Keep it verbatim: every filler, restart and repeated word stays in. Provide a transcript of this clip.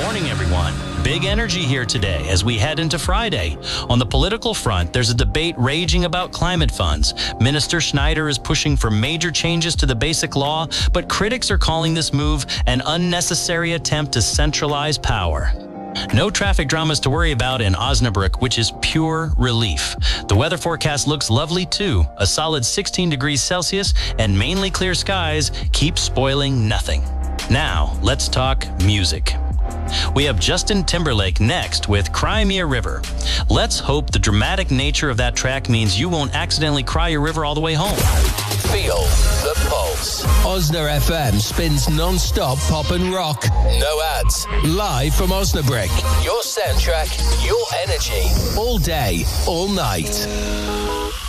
morning, everyone. Big energy here today as we head into Friday. On the political front, there's a debate raging about climate funds. Minister Schneider is pushing for major changes to the basic law, but critics are calling this move an unnecessary attempt to centralize power. No traffic dramas to worry about in Osnabrück, which is pure relief. The weather forecast looks lovely too. A solid sixteen degrees Celsius and mainly clear skies keep spoiling nothing. Now, let's talk music. We have Justin Timberlake next with Cry Me a River. Let's hope the dramatic nature of that track means you won't accidentally cry your river all the way home. Feel the pulse. Osna F M spins non-stop pop and rock. No ads. Live from Osnabrück. Your soundtrack, your energy. All day, all night.